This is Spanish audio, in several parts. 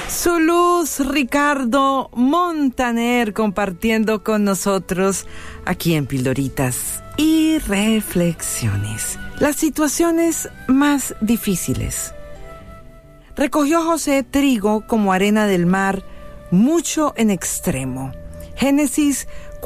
Su luz, Ricardo Montaner, compartiendo con nosotros aquí en Pildoritas y Reflexiones. Las situaciones más difíciles. Recogió José trigo como arena del mar, mucho en extremo. Génesis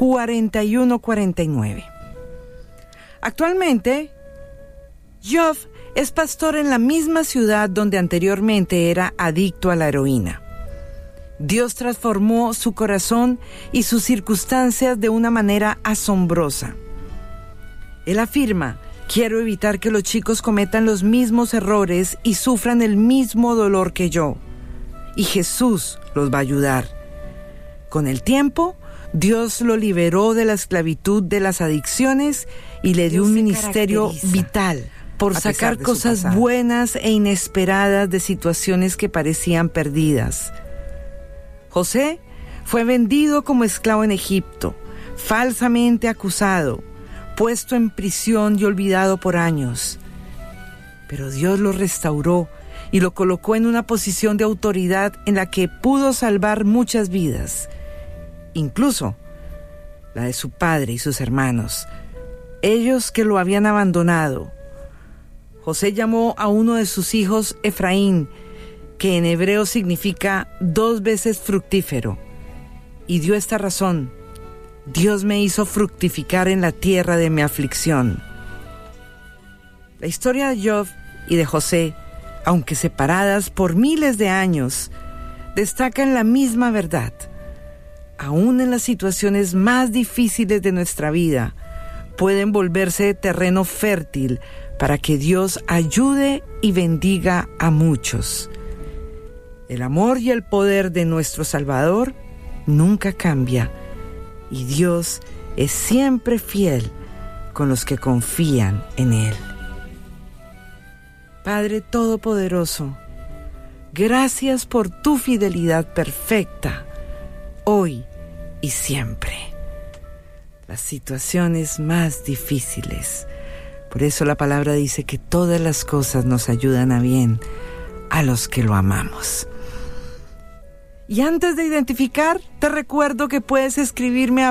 41-49. Actualmente, Job es pastor en la misma ciudad donde anteriormente era adicto a la heroína. Dios transformó su corazón y sus circunstancias de una manera asombrosa. Él afirma: quiero evitar que los chicos cometan los mismos errores y sufran el mismo dolor que yo. Y Jesús los va a ayudar. Con el tiempo, Dios lo liberó de la esclavitud de las adicciones y le dio un ministerio vital por sacar cosas buenas e inesperadas de situaciones que parecían perdidas. José fue vendido como esclavo en Egipto, falsamente acusado, puesto en prisión y olvidado por años. Pero Dios lo restauró y lo colocó en una posición de autoridad en la que pudo salvar muchas vidas, incluso la de su padre y sus hermanos, ellos que lo habían abandonado. José llamó a uno de sus hijos Efraín, que en hebreo significa 2 veces fructífero, y dio esta razón: Dios me hizo fructificar en la tierra de mi aflicción. La historia de Job y de José, aunque separadas por miles de años, destacan la misma verdad. Aún en las situaciones más difíciles de nuestra vida, pueden volverse terreno fértil para que Dios ayude y bendiga a muchos. El amor y el poder de nuestro Salvador nunca cambia, y Dios es siempre fiel con los que confían en Él. Padre Todopoderoso, gracias por tu fidelidad perfecta, hoy y siempre. Las situaciones más difíciles. Por eso la palabra dice que todas las cosas nos ayudan a bien a los que lo amamos. Y antes de identificar, te recuerdo que puedes escribirme a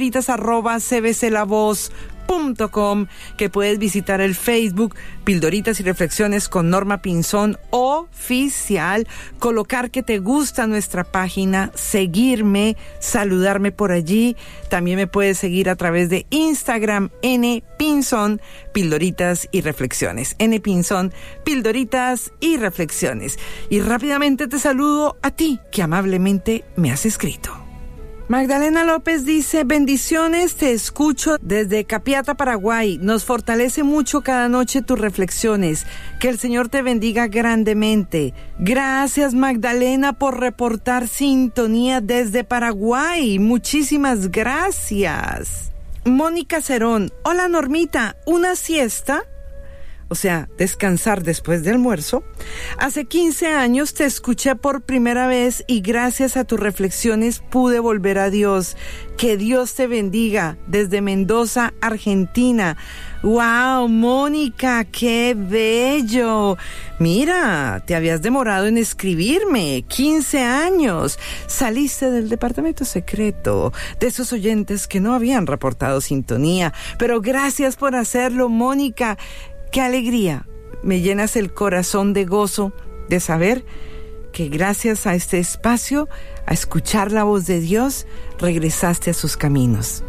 pildoritas@cbclavoz.com, que puedes visitar el Facebook Pildoritas y Reflexiones con Norma Pinzón oficial, colocar que te gusta nuestra página, seguirme, saludarme por allí. También me puedes seguir a través de Instagram, npinzón, Pildoritas y Reflexiones. npinzón, Pildoritas y Reflexiones. Y rápidamente te saludo a ti, que amablemente me has escrito. Magdalena López dice: bendiciones, te escucho desde Capiata, Paraguay. Nos fortalece mucho cada noche tus reflexiones. Que el Señor te bendiga grandemente. Gracias, Magdalena, por reportar sintonía desde Paraguay. Muchísimas gracias. Mónica Cerón: hola Normita, ¿una siesta? O sea, descansar después del almuerzo. Hace 15 años te escuché por primera vez y gracias a tus reflexiones pude volver a Dios. Que Dios te bendiga desde Mendoza, Argentina. ¡Wow, Mónica! ¡Qué bello! Mira, te habías demorado en escribirme. 15 años. Saliste del departamento secreto, de esos oyentes que no habían reportado sintonía. Pero gracias por hacerlo, Mónica. ¡Qué alegría! Me llenas el corazón de gozo de saber que gracias a este espacio, a escuchar la voz de Dios, regresaste a sus caminos.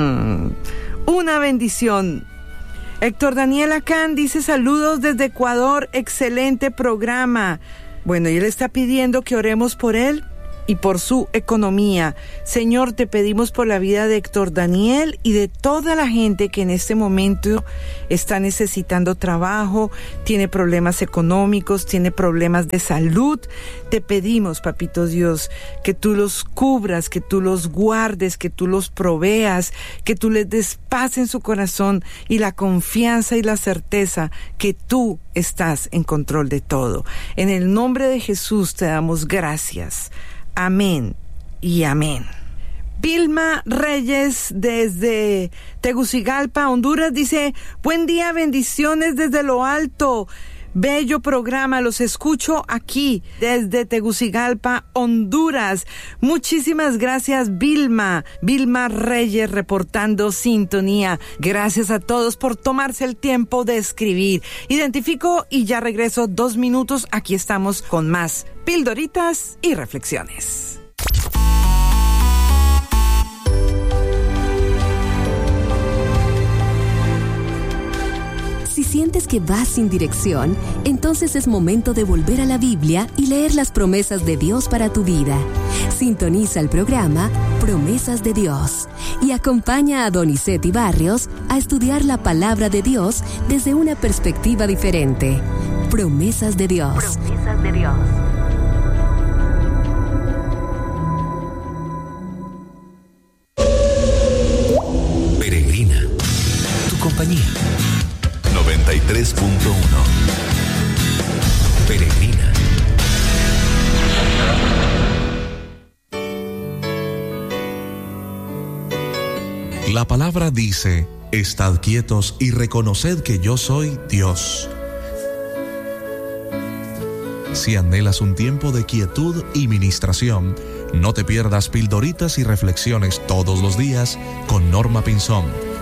Una bendición. Héctor Daniel Acán dice: saludos desde Ecuador, excelente programa. Bueno, y él está pidiendo que oremos por él y por su economía. Señor, te pedimos por la vida de Héctor Daniel y de toda la gente que en este momento está necesitando trabajo, tiene problemas económicos, tiene problemas de salud. Te pedimos, Papito Dios, que tú los cubras, que tú los guardes, que tú los proveas, que tú les des paz en su corazón y la confianza y la certeza que tú estás en control de todo. En el nombre de Jesús te damos gracias. Amén y amén. Vilma Reyes desde Tegucigalpa, Honduras, dice: buen día, bendiciones desde lo alto. Bello programa, los escucho aquí desde Tegucigalpa, Honduras. Muchísimas gracias, Vilma Reyes, reportando sintonía. Gracias a todos por tomarse el tiempo de escribir. Identifico y ya regreso 2 minutos. Aquí estamos con más pildoritas y reflexiones. Si sientes que vas sin dirección, entonces es momento de volver a la Biblia y leer las promesas de Dios para tu vida. Sintoniza el programa Promesas de Dios y acompaña a Donizetti Barrios a estudiar la palabra de Dios desde una perspectiva diferente. Promesas de Dios. Promesas de Dios. Peregrina, tu compañía. 93.1 Peregrina. La palabra dice: estad quietos y reconoced que yo soy Dios. Si anhelas un tiempo de quietud y ministración, no te pierdas pildoritas y reflexiones todos los días con Norma Pinzón.